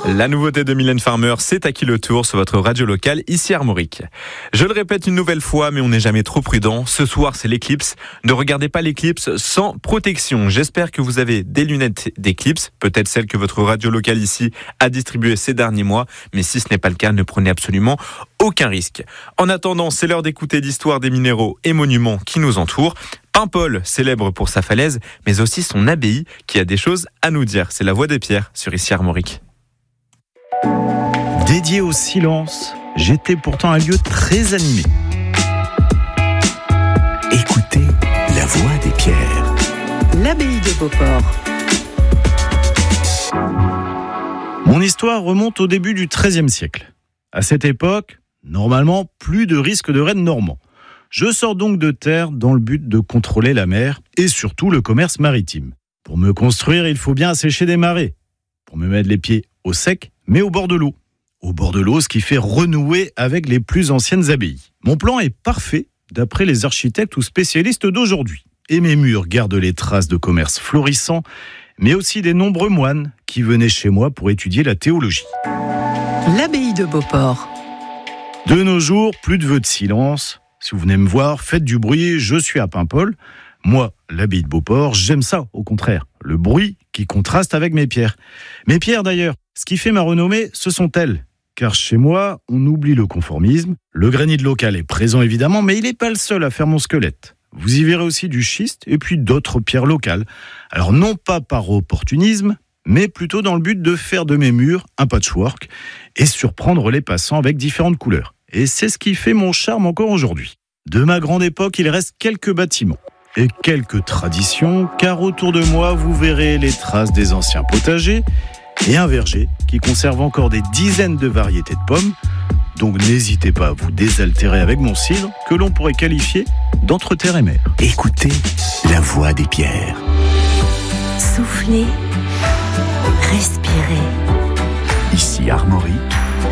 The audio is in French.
La nouveauté de Mylène Farmer, c'est À qui le tour sur votre radio locale, ici Armorique. Je le répète une nouvelle fois, mais on n'est jamais trop prudent. Ce soir, c'est l'éclipse. Ne regardez pas l'éclipse sans protection. J'espère que vous avez des lunettes d'éclipse, peut-être celles que votre radio locale ici a distribuées ces derniers mois. Mais si ce n'est pas le cas, ne prenez absolument aucun risque. En attendant, c'est l'heure d'écouter l'histoire des minéraux et monuments qui nous entourent. Paimpol, célèbre pour sa falaise, mais aussi son abbaye qui a des choses à nous dire. C'est la voix des pierres sur ici Armorique. Dédié au silence, j'étais pourtant un lieu très animé. Écoutez la voix des pierres. L'abbaye de Beauport. Mon histoire remonte au début du XIIIe siècle. À cette époque, normalement, plus de risque de raid normand. Je sors donc de terre dans le but de contrôler la mer et surtout le commerce maritime. Pour me construire, il faut bien assécher des marais. Pour me mettre les pieds au sec, mais au bord de l'eau. Au bord de l'eau, ce qui fait renouer avec les plus anciennes abbayes. Mon plan est parfait, d'après les architectes ou spécialistes d'aujourd'hui. Et mes murs gardent les traces de commerce florissant, mais aussi des nombreux moines qui venaient chez moi pour étudier la théologie. L'abbaye de Beauport. De nos jours, plus de vœux de silence. Si vous venez me voir, faites du bruit, je suis à Paimpol. Moi, l'abbaye de Beauport, j'aime ça, au contraire. Le bruit qui contraste avec mes pierres. Mes pierres d'ailleurs, ce qui fait ma renommée, ce sont elles. Car chez moi, on oublie le conformisme. Le granit local est présent évidemment, mais il n'est pas le seul à faire mon squelette. Vous y verrez aussi du schiste et puis d'autres pierres locales. Alors non pas par opportunisme, mais plutôt dans le but de faire de mes murs un patchwork et surprendre les passants avec différentes couleurs. Et c'est ce qui fait mon charme encore aujourd'hui. De ma grande époque, il reste quelques bâtiments et quelques traditions, car autour de moi, vous verrez les traces des anciens potagers et un verger qui conserve encore des dizaines de variétés de pommes. Donc n'hésitez pas à vous désaltérer avec mon cidre, que l'on pourrait qualifier d'entre terre et mer. Écoutez la voix des pierres. Soufflez, respirez. Ici Armorique,